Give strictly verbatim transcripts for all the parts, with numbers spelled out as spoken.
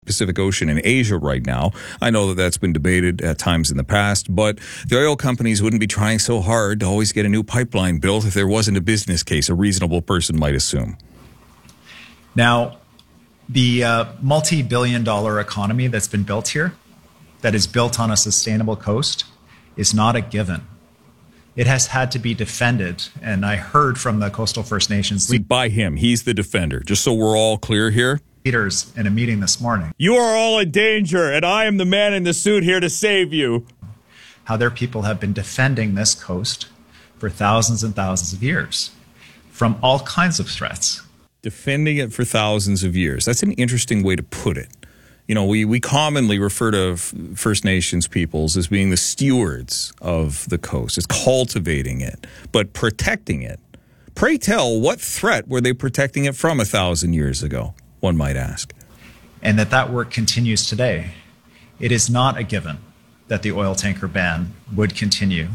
Pacific Ocean and Asia right now. I know that that's been debated at times in the past, but the oil companies wouldn't be trying so hard to always get a new pipeline built if there wasn't a business case, a reasonable person might assume. Now, the uh, multi-billion dollar economy that's been built here, that is built on a sustainable coast, is not a given. It has had to be defended, and I heard from the Coastal First Nations by him. He's the defender, just so we're all clear here. Leaders in a meeting this morning. You are all in danger, and I am the man in the suit here to save you. How their people have been defending this coast for thousands and thousands of years from all kinds of threats. Defending it for thousands of years. That's an interesting way to put it. You know, we, we commonly refer to First Nations peoples as being the stewards of the coast. It's cultivating it, but protecting it. Pray tell, what threat were they protecting it from a thousand years ago, one might ask? And that that work continues today. It is not a given that the oil tanker ban would continue.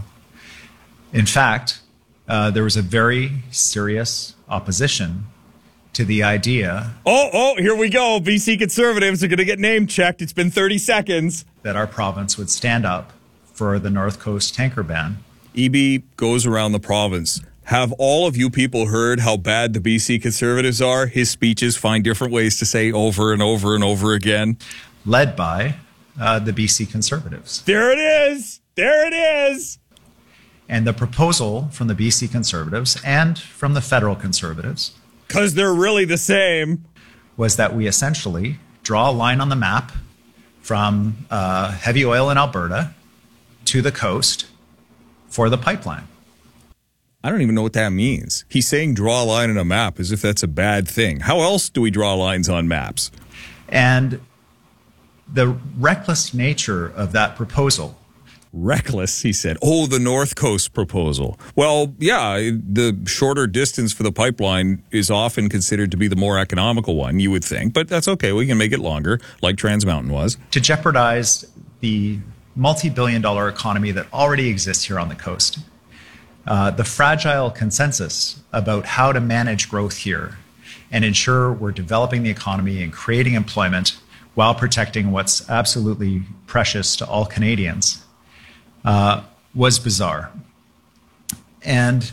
In fact, uh, there was a very serious opposition to the idea. Oh, oh, here we go. B C Conservatives are going to get name checked. It's been thirty seconds. That our province would stand up for the North Coast tanker ban. E B goes around the province. Have all of you people heard how bad the B C Conservatives are? His speeches find different ways to say over and over and over again. Led by uh, the B C Conservatives. There it is. There it is. And the proposal from the B C Conservatives and from the federal Conservatives, because they're really the same, was that we essentially draw a line on the map from uh, heavy oil in Alberta to the coast for the pipeline. I don't even know what that means. He's saying draw a line on a map as if that's a bad thing. How else do we draw lines on maps? And the reckless nature of that proposal. Reckless, he said. Oh, the North Coast proposal. Well, yeah, the shorter distance for the pipeline is often considered to be the more economical one, you would think. But that's okay. We can make it longer, like Trans Mountain was. To jeopardize the multi-billion dollar economy that already exists here on the coast. Uh, the fragile consensus about how to manage growth here and ensure we're developing the economy and creating employment while protecting what's absolutely precious to all Canadians Uh, was bizarre. And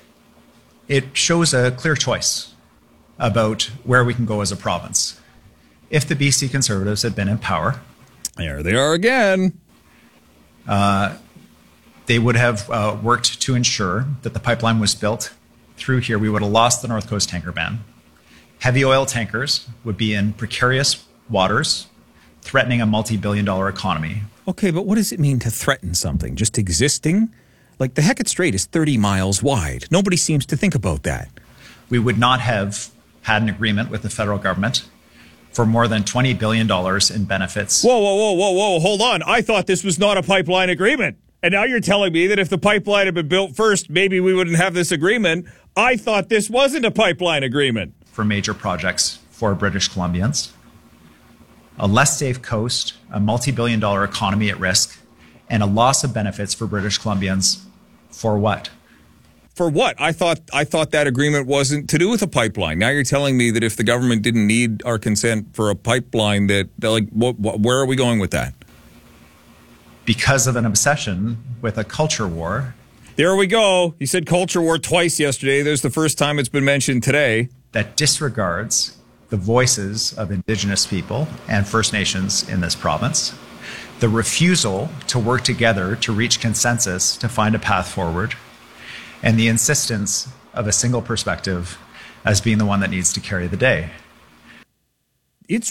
it shows a clear choice about where we can go as a province. If the B C Conservatives had been in power, there they are again, uh, they would have uh, worked to ensure that the pipeline was built through here. We would have lost the North Coast tanker ban. Heavy oil tankers would be in precarious waters, threatening a multi-billion dollar economy. Okay, but what does it mean to threaten something? Just existing? Like the Hecate Strait is thirty miles wide. Nobody seems to think about that. We would not have had an agreement with the federal government for more than twenty billion dollars in benefits. Whoa, whoa, whoa, whoa, whoa, hold on. I thought this was not a pipeline agreement. And now you're telling me that if the pipeline had been built first, maybe we wouldn't have this agreement. I thought this wasn't a pipeline agreement. For major projects for British Columbians. A less safe coast, a multi-billion dollar economy at risk, and a loss of benefits for British Columbians. For what? For what? I thought I thought that agreement wasn't to do with a pipeline. Now you're telling me that if the government didn't need our consent for a pipeline, that, that like, what, what, where are we going with that? Because of an obsession with a culture war. There we go. You said culture war twice yesterday. There's the first time it's been mentioned today. That disregards the voices of Indigenous people and First Nations in this province, the refusal to work together to reach consensus to find a path forward, and the insistence of a single perspective as being the one that needs to carry the day. It's,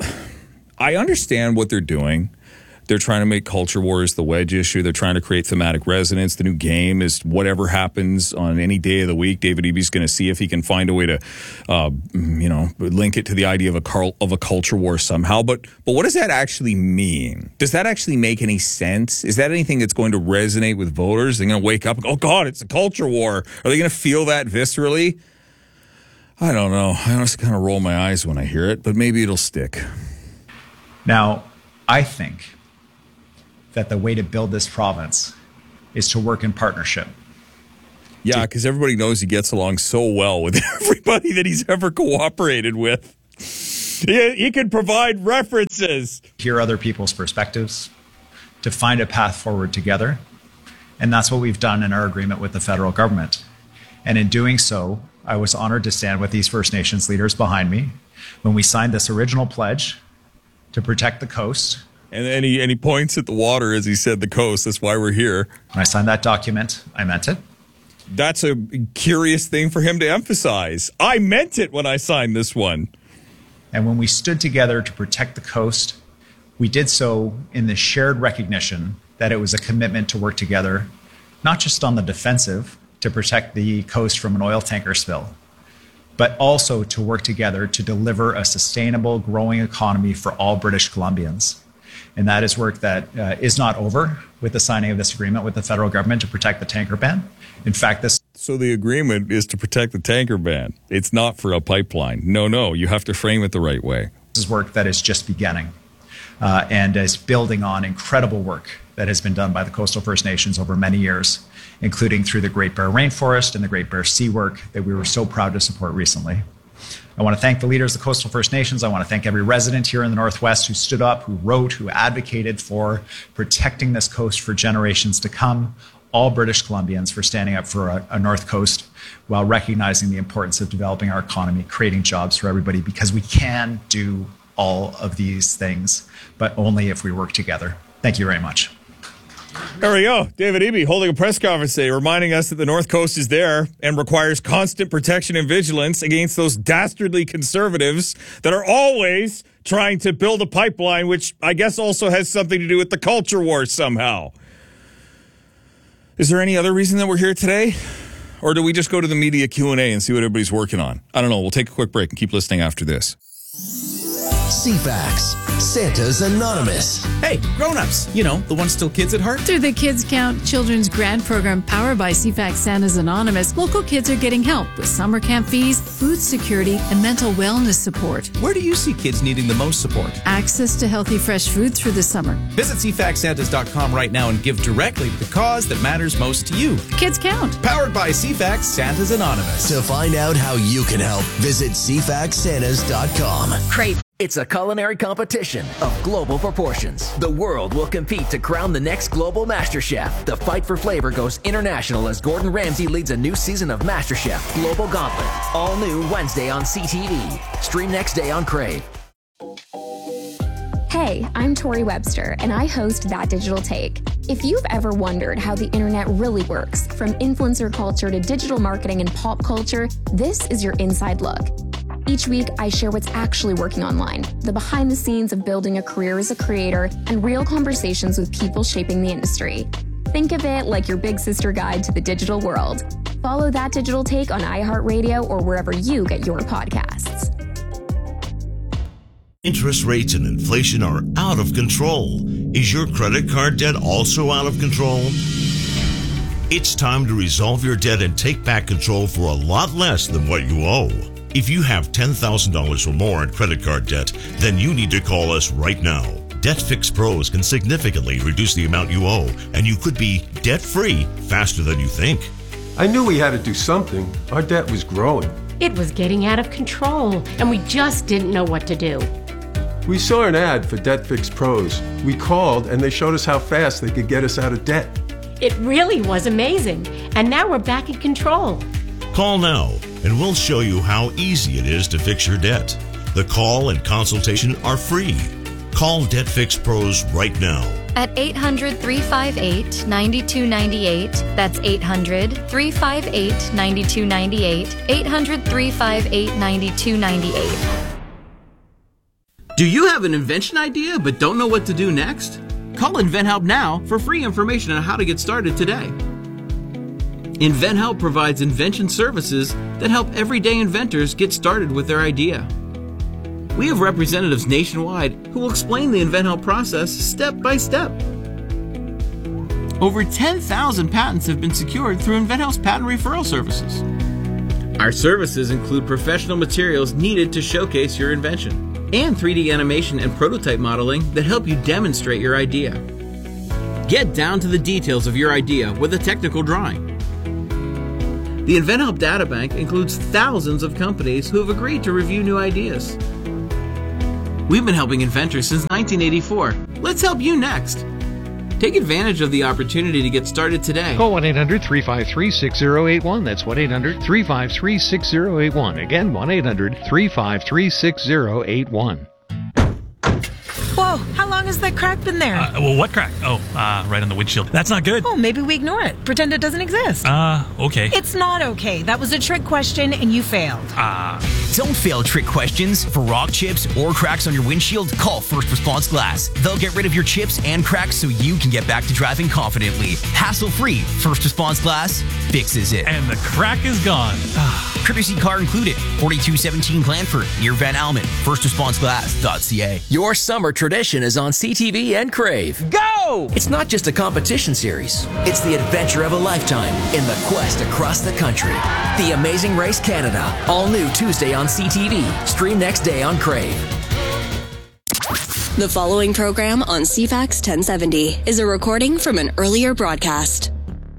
I understand what they're doing. They're trying to make culture wars the wedge issue. They're trying to create thematic resonance. The new game is whatever happens on any day of the week, David Eby's going to see if he can find a way to, uh, you know, link it to the idea of a car- of a culture war somehow. But but what does that actually mean? Does that actually make any sense? Is that anything that's going to resonate with voters? They're going to wake up and go, oh, God, it's a culture war. Are they going to feel that viscerally? I don't know. I just kind of roll my eyes when I hear it, but maybe it'll stick. Now, I think that the way to build this province is to work in partnership. Yeah, because everybody knows he gets along so well with everybody that he's ever cooperated with. he, he could provide references. Hear other people's perspectives, to find a path forward together. And that's what we've done in our agreement with the federal government. And in doing so, I was honored to stand with these First Nations leaders behind me when we signed this original pledge to protect the coast. And then he, and he points at the water as he said the coast. That's why we're here. When I signed that document, I meant it. That's a curious thing for him to emphasize. I meant it when I signed this one. And when we stood together to protect the coast, we did so in the shared recognition that it was a commitment to work together, not just on the defensive to protect the coast from an oil tanker spill, but also to work together to deliver a sustainable, growing economy for all British Columbians. And that is work that uh, is not over with the signing of this agreement with the federal government to protect the tanker ban. In fact, this... So the agreement is to protect the tanker ban. It's not for a pipeline. No, no, you have to frame it the right way. This is work that is just beginning. Uh, and is building on incredible work that has been done by the Coastal First Nations over many years, including through the Great Bear Rainforest and the Great Bear Sea work that we were so proud to support recently. I want to thank the leaders of the Coastal First Nations. I want to thank every resident here in the Northwest who stood up, who wrote, who advocated for protecting this coast for generations to come. All British Columbians for standing up for a, a North Coast while recognizing the importance of developing our economy, creating jobs for everybody, because we can do all of these things, but only if we work together. Thank you very much. There we go. David Eby holding a press conference today, reminding us that the North Coast is there and requires constant protection and vigilance against those dastardly conservatives that are always trying to build a pipeline, which I guess also has something to do with the culture war somehow. Is there any other reason that we're here today? Or do we just go to the media Q and A and see what everybody's working on? I don't know. We'll take a quick break and keep listening after this. C FAX, Santa's Anonymous. Hey, grown-ups, you know, the ones still kids at heart. Through the Kids Count Children's Grant Program powered by C FAX Santa's Anonymous, local kids are getting help with summer camp fees, food security, and mental wellness support. Where do you see kids needing the most support? Access to healthy, fresh food through the summer. Visit C FAX Santas dot com right now and give directly to the cause that matters most to you. Kids Count. Powered by C FAX Santa's Anonymous. To find out how you can help, visit C FAX Santas dot com. Crave. It's a culinary competition of global proportions. The world will compete to crown the next global Master Chef. The fight for flavor goes international as Gordon Ramsay leads a new season of Master Chef Global Gauntlet. All new Wednesday on C T V. Stream next day on Crave. Hey, I'm Tori Webster, and I host That Digital Take. If you've ever wondered how the internet really works, from influencer culture to digital marketing and pop culture, this is your inside look. Each week, I share what's actually working online, the behind the scenes of building a career as a creator, and real conversations with people shaping the industry. Think of it like your big sister guide to the digital world. Follow That Digital Take on iHeartRadio or wherever you get your podcasts. Interest rates and inflation are out of control. Is your credit card debt also out of control? It's time to resolve your debt and take back control for a lot less than what you owe. If you have ten thousand dollars or more in credit card debt, then you need to call us right now. DebtFix Pros can significantly reduce the amount you owe, and you could be debt-free faster than you think. I knew we had to do something. Our debt was growing. It was getting out of control, and we just didn't know what to do. We saw an ad for DebtFix Pros. We called, and they showed us how fast they could get us out of debt. It really was amazing, and now we're back in control. Call now, and we'll show you how easy it is to fix your debt. The call and consultation are free. Call DebtFix Pros right now. At eight hundred, three five eight, nine two nine eight. That's eight hundred, three five eight, nine two nine eight. eight hundred, three five eight, nine two nine eight. Do you have an invention idea but don't know what to do next? Call InventHelp now for free information on how to get started today. InventHelp provides invention services that help everyday inventors get started with their idea. We have representatives nationwide who will explain the InventHelp process step by step. Over ten thousand patents have been secured through InventHelp's patent referral services. Our services include professional materials needed to showcase your invention and three D animation and prototype modeling that help you demonstrate your idea. Get down to the details of your idea with a technical drawing. The InventHelp Databank includes thousands of companies who have agreed to review new ideas. We've been helping inventors since nineteen eighty-four. Let's help you next. Take advantage of the opportunity to get started today. Call one eight hundred three five three six zero eight one. That's one eight hundred three five three six zero eight one. Again, one eight hundred three five three six zero eight one. Whoa, how long has that crack been there? Uh, well, what crack? Oh, uh, right on the windshield. That's not good. Oh, maybe we ignore it. Pretend it doesn't exist. Uh, okay. It's not okay. That was a trick question and you failed. Ah. Uh. Don't fail trick questions. For rock chips or cracks on your windshield, call First Response Glass. They'll get rid of your chips and cracks so you can get back to driving confidently. Hassle-free. First Response Glass fixes it. And the crack is gone. Courtesy car included. forty-two seventeen Glanford, near Van Almen. first response glass dot c a. Your summer tradition is on C T V and Crave. Go! It's not just a competition series. It's the adventure of a lifetime in the quest across the country. The Amazing Race Canada. All new Tuesday on C T V. Stream next day on Crave. The following program on C FAX ten seventy is a recording from an earlier broadcast.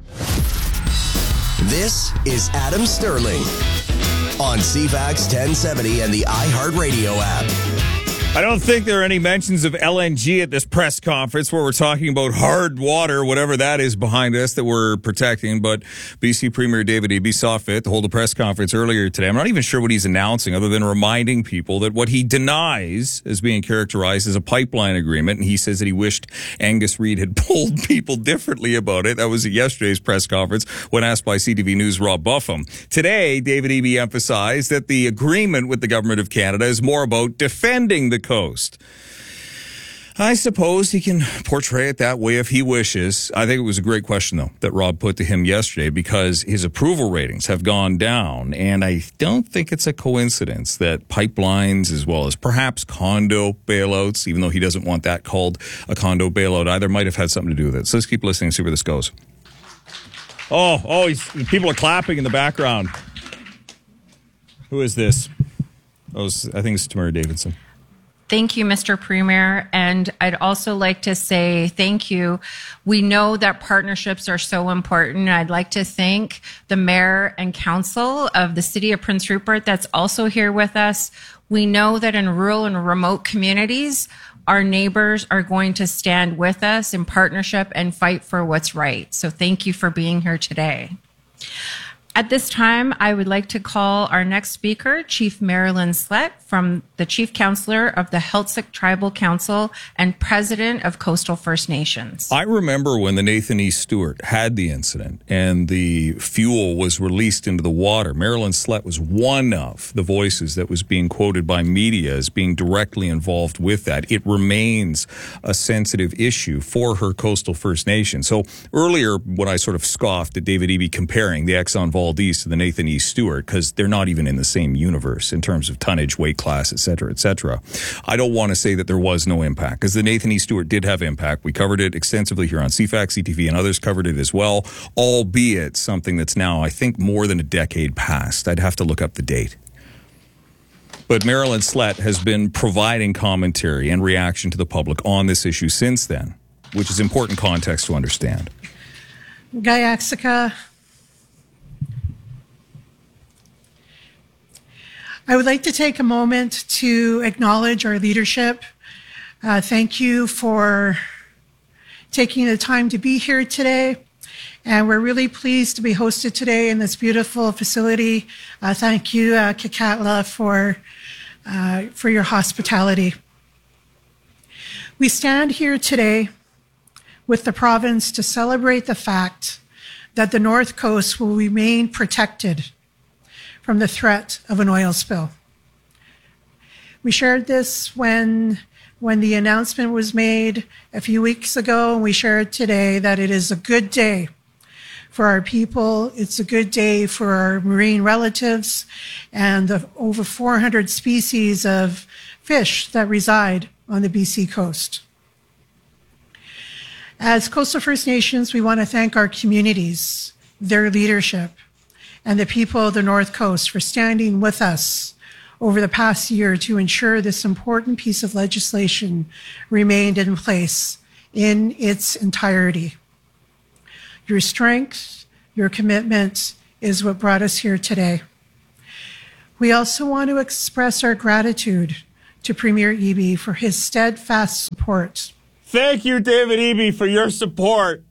This is Adam Sterling on C FAX ten seventy and the iHeartRadio app. I don't think there are any mentions of L N G at this press conference where we're talking about hard water, whatever that is behind us that we're protecting. But B C Premier David Eby saw fit to hold a press conference earlier today. I'm not even sure what he's announcing other than reminding people that what he denies as being characterized as a pipeline agreement. And he says that he wished Angus Reid had polled people differently about it. That was at yesterday's press conference when asked by C T V News' Rob Buffum. Today, David Eby emphasized that the agreement with the Government of Canada is more about defending the coast. I suppose he can portray it that way if he wishes. I think it was a great question, though, that Rob put to him yesterday because his approval ratings have gone down. And I don't think it's a coincidence that pipelines, as well as perhaps condo bailouts, even though he doesn't want that called a condo bailout either, might have had something to do with it. So let's keep listening and see where this goes. Oh, oh, he's, people are clapping in the background. Who is this? Oh, I think it's Tamara Davidson. Thank you, Mister Premier. And I'd also like to say thank you. We know that partnerships are so important. I'd like to thank the mayor and council of the city of Prince Rupert that's also here with us. We know that in rural and remote communities, our neighbors are going to stand with us in partnership and fight for what's right. So thank you for being here today. At this time, I would like to call our next speaker, Chief Marilyn Slett, from the Chief Counselor of the Heiltsuk Tribal Council and President of Coastal First Nations. I remember when the Nathan E. Stewart had the incident and the fuel was released into the water. Marilyn Slett was one of the voices that was being quoted by media as being directly involved with that. It remains a sensitive issue for her Coastal First Nation. So earlier, when I sort of scoffed at David Eby comparing the Exxon Valdez to the Nathan E. Stewart, because they're not even in the same universe in terms of tonnage, weight class, et cetera, et cetera. I don't want to say that there was no impact, because the Nathan E. Stewart did have impact. We covered it extensively here on C FAX, C T V, and others covered it as well, albeit something that's now, I think, more than a decade past. I'd have to look up the date. But Marilyn Slett has been providing commentary and reaction to the public on this issue since then, which is important context to understand. Gayaksika. I would like to take a moment to acknowledge our leadership. Uh, thank you for taking the time to be here today. And we're really pleased to be hosted today in this beautiful facility. Uh, thank you, uh, Kikatla, for, uh, for your hospitality. We stand here today with the province to celebrate the fact that the North Coast will remain protected from the threat of an oil spill. We shared this when, when the announcement was made a few weeks ago, and we shared today that it is a good day for our people. It's a good day for our marine relatives and the over four hundred species of fish that reside on the B C coast. As Coastal First Nations, we want to thank our communities, their leadership, and the people of the North Coast for standing with us over the past year to ensure this important piece of legislation remained in place in its entirety. Your strength, your commitment is what brought us here today. We also want to express our gratitude to Premier Eby for his steadfast support. Thank you, David Eby, for your support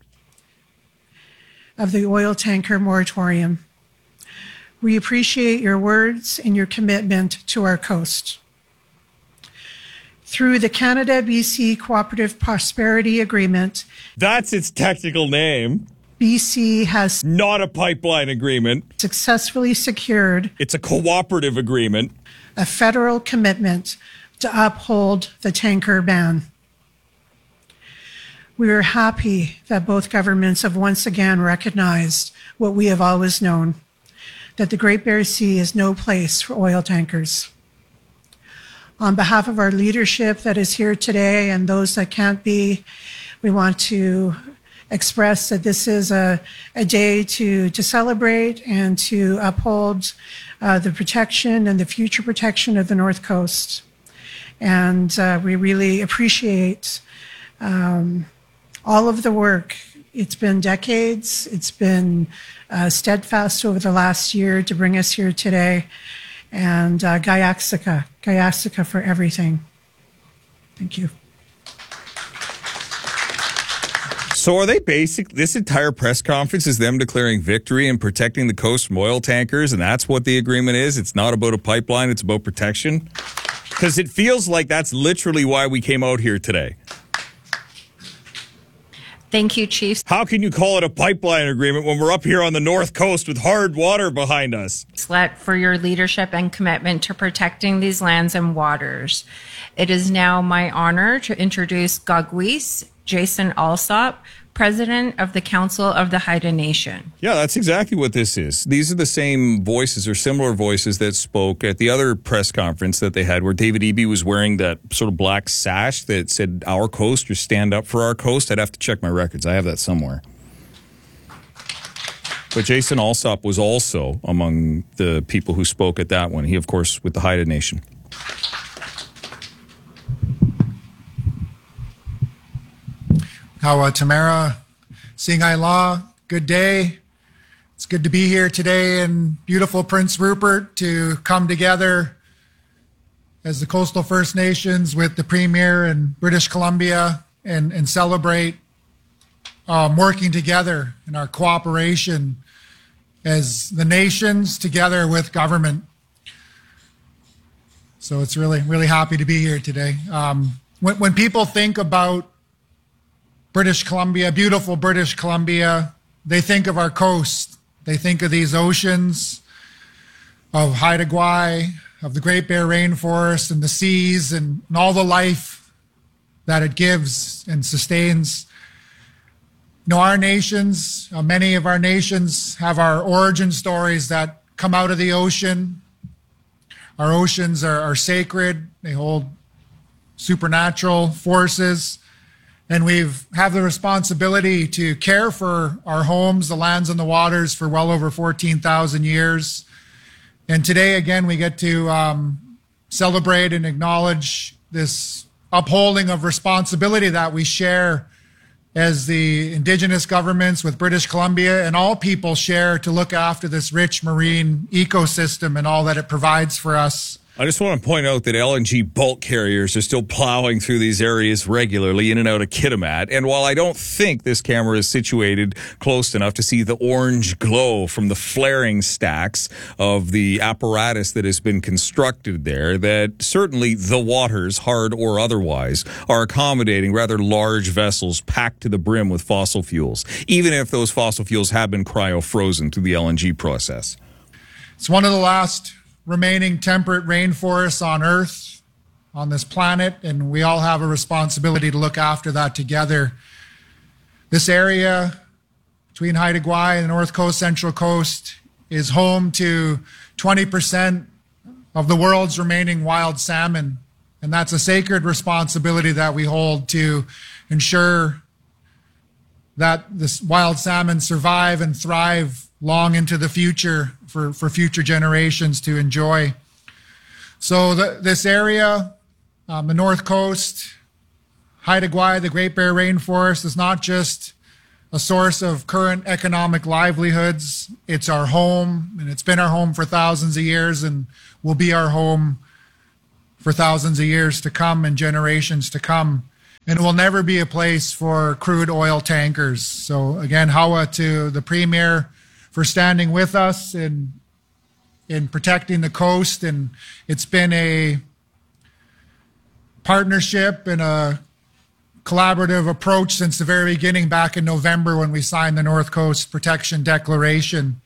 of the oil tanker moratorium. We appreciate your words and your commitment to our coast. Through the Canada-B C Cooperative Prosperity Agreement. That's its technical name. B C has not a pipeline agreement. Successfully secured. It's a cooperative agreement. A federal commitment to uphold the tanker ban. We are happy that both governments have once again recognized what we have always known, that the Great Bear Sea is no place for oil tankers. On behalf of our leadership that is here today and those that can't be, we want to express that this is a, a day to, to celebrate and to uphold uh, the protection and the future protection of the North Coast. And uh, we really appreciate um, all of the work. It's been decades. It's been uh, steadfast over the last year to bring us here today. And uh, Gaiaxika, Gaiaxika for everything. Thank you. So are they basic? This entire press conference is them declaring victory and protecting the coast from oil tankers, and that's what the agreement is? It's not about a pipeline, it's about protection? Because it feels like that's literally why we came out here today. Thank you, Chief. How can you call it a pipeline agreement when we're up here on the North Coast with hard water behind us? For your leadership and commitment to protecting these lands and waters. It is now my honor to introduce Gagwis Jason Alsop, President of the Council of the Haida Nation. Yeah, that's exactly what this is. These are the same voices or similar voices that spoke at the other press conference that they had where David Eby was wearing that sort of black sash that said our coast or stand up for our coast. I'd have to check my records. I have that somewhere. But Jason Alsop was also among the people who spoke at that one. He, of course, with the Haida Nation. Kawa Tamara, Singai La, good day. It's good to be here today in beautiful Prince Rupert to come together as the Coastal First Nations with the Premier in British Columbia and, and celebrate um, working together in our cooperation as the nations together with government. So it's really, really happy to be here today. Um, when, when people think about British Columbia, beautiful British Columbia, they think of our coast. They think of these oceans, of Haida Gwaii, of the Great Bear Rainforest and the seas and, and all the life that it gives and sustains. You know, our nations, uh, many of our nations have our origin stories that come out of the ocean. Our oceans are, are sacred. They hold supernatural forces. And we've have the responsibility to care for our homes, the lands and the waters for well over fourteen thousand years. And today, again, we get to um, celebrate and acknowledge this upholding of responsibility that we share as the Indigenous governments with British Columbia and all people share to look after this rich marine ecosystem and all that it provides for us. I just want to point out that L N G bulk carriers are still plowing through these areas regularly in and out of Kitimat. And while I don't think this camera is situated close enough to see the orange glow from the flaring stacks of the apparatus that has been constructed there, that certainly the waters, hard or otherwise, are accommodating rather large vessels packed to the brim with fossil fuels, even if those fossil fuels have been cryo-frozen through the L N G process. It's one of the last remaining temperate rainforests on Earth, on this planet, and we all have a responsibility to look after that together. This area between Haida Gwaii and the North Coast, Central Coast is home to twenty percent of the world's remaining wild salmon, and that's a sacred responsibility that we hold to ensure that this wild salmon survive and thrive long into the future for, for future generations to enjoy. So the, this area, um, the North Coast, Haida Gwaii, the Great Bear Rainforest, is not just a source of current economic livelihoods. It's our home, and it's been our home for thousands of years and will be our home for thousands of years to come and generations to come. And it will never be a place for crude oil tankers. So again, Hawa to the Premier for standing with us in, in protecting the coast. And it's been a partnership and a collaborative approach since the very beginning back in November when we signed the North Coast Protection Declaration.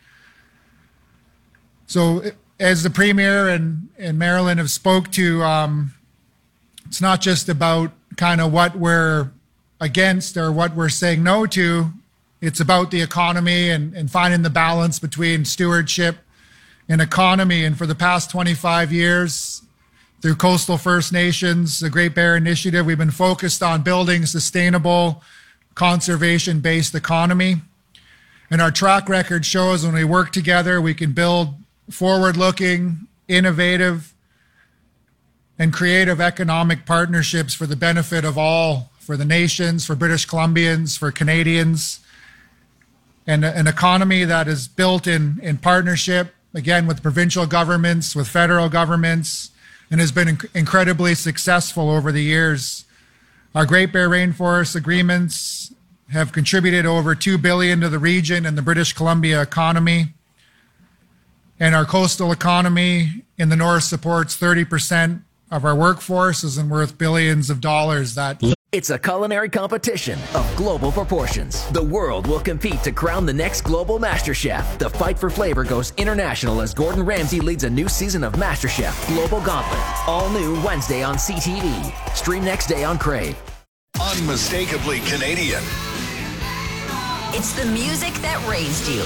So as the Premier and, and Marilyn have spoke to, um, it's not just about kind of what we're against or what we're saying no to. It's about the economy and, and finding the balance between stewardship and economy. And for the past twenty-five years, through Coastal First Nations, the Great Bear Initiative, we've been focused on building sustainable, conservation-based economy. And our track record shows when we work together, we can build forward-looking, innovative, and creative economic partnerships for the benefit of all, for the nations, for British Columbians, for Canadians, and an economy that is built in, in partnership, again, with provincial governments, with federal governments, and has been inc- incredibly successful over the years. Our Great Bear Rainforest agreements have contributed over two billion dollars to the region and the British Columbia economy. And our coastal economy in the north supports thirty percent of our workforce and worth billions of dollars. That It's a culinary competition of global proportions. The world will compete to crown the next global Master Chef. The fight for flavor goes international as Gordon Ramsay leads a new season of Master Chef Global Gauntlet. All new Wednesday on C T V. Stream next day on Crave. Unmistakably Canadian. It's the music that raised you.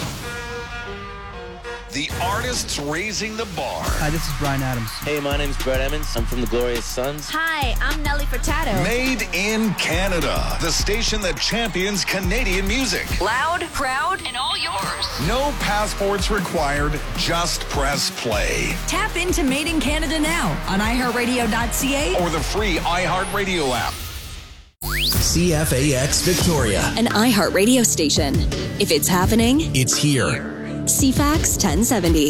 The artists raising the bar. Hi, this is Brian Adams. Hey, my name's Brett Emmons. I'm from the Glorious Sons. Hi, I'm Nelly Furtado. Made in Canada. The station that champions Canadian music. Loud, proud, and all yours. No passports required. Just press play. Tap into Made in Canada now on i heart radio dot c a or the free iHeartRadio app. C F A X Victoria, an iHeart radio station. If it's happening, it's here. C FAX ten seventy.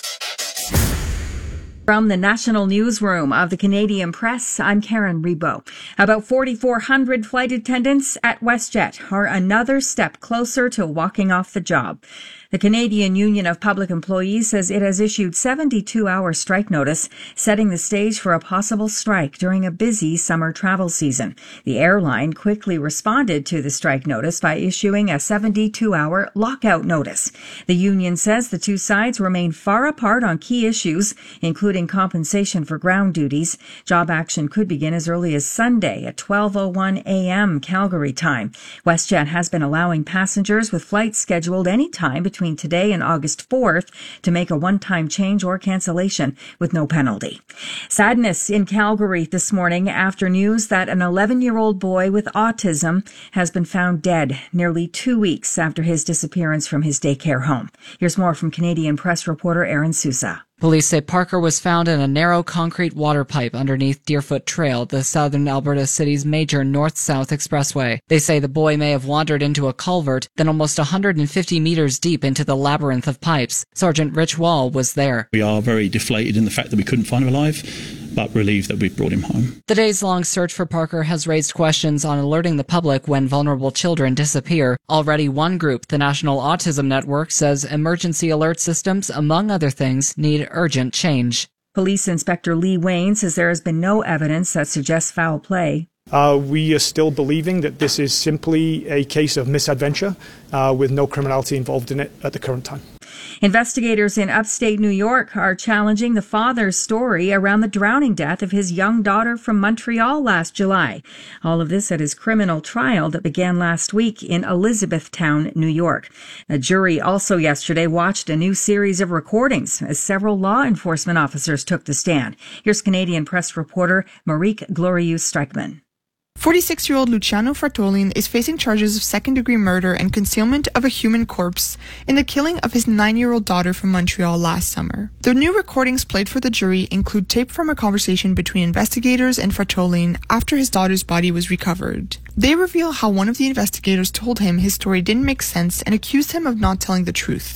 From the National Newsroom of the Canadian Press, I'm Karen Rebo. About forty-four hundred flight attendants at WestJet are another step closer to walking off the job. The Canadian Union of Public Employees says it has issued seventy-two hour strike notice, setting the stage for a possible strike during a busy summer travel season. The airline quickly responded to the strike notice by issuing a seventy-two hour lockout notice. The union says the two sides remain far apart on key issues, including compensation for ground duties. Job action could begin as early as Sunday at twelve oh one a.m. Calgary time. WestJet has been allowing passengers with flights scheduled any time between today and August fourth to make a one-time change or cancellation with no penalty. Sadness in Calgary this morning after news that an eleven-year-old boy with autism has been found dead nearly two weeks after his disappearance from his daycare home. Here's more from Canadian Press reporter Aaron Sousa. Police say Parker was found in a narrow concrete water pipe underneath Deerfoot Trail, the southern Alberta city's major north-south expressway. They say the boy may have wandered into a culvert, then almost one hundred fifty meters deep into the labyrinth of pipes. Sergeant Rich Wall was there. We are very deflated in the fact that we couldn't find him alive, but relieved that we've brought him home. The days-long search for Parker has raised questions on alerting the public when vulnerable children disappear. Already one group, the National Autism Network, says emergency alert systems, among other things, need urgent change. Police Inspector Lee Wayne says there has been no evidence that suggests foul play. Uh, we are still believing that this is simply a case of misadventure uh, with no criminality involved in it at the current time. Investigators in upstate New York are challenging the father's story around the drowning death of his young daughter from Montreal last July. All of this at his criminal trial that began last week in Elizabethtown, New York. A jury also yesterday watched a new series of recordings as several law enforcement officers took the stand. Here's Canadian Press reporter Marique Glorieux-Streichman. forty-six-year-old Luciano Fratolin is facing charges of second-degree murder and concealment of a human corpse in the killing of his nine-year-old daughter from Montreal last summer. The new recordings played for the jury include tape from a conversation between investigators and Fratolin after his daughter's body was recovered. They reveal how one of the investigators told him his story didn't make sense and accused him of not telling the truth.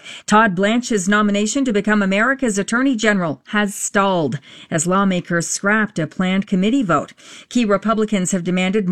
Todd Blanche's nomination to become America's Attorney General has stalled as lawmakers scrapped a planned committee vote. Key Republicans have demanded